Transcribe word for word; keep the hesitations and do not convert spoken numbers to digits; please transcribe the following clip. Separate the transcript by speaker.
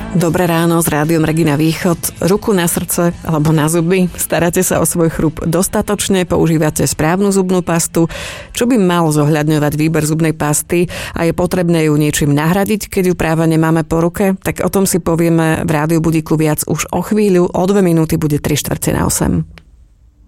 Speaker 1: Dobré ráno s Rádiom Regina Východ. Ruku na srdce alebo na zuby. Staráte sa o svoj chrup dostatočne, používate správnu zubnú pastu. Čo by mal zohľadňovať výber zubnej pasty a je potrebné ju niečím nahradiť, keď ju práve nemáme po ruke? Tak o tom si povieme v Rádiu Budíku viac už o chvíľu. O dve minúty bude tri štvrte na osem.